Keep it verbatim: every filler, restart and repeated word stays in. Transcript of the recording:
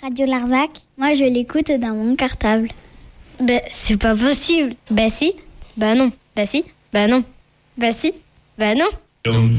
Radio Larzac. Moi, je l'écoute dans mon cartable. Ben, c'est pas possible. Ben si. Ben non. Ben si. Ben non. Ben si. Ben non.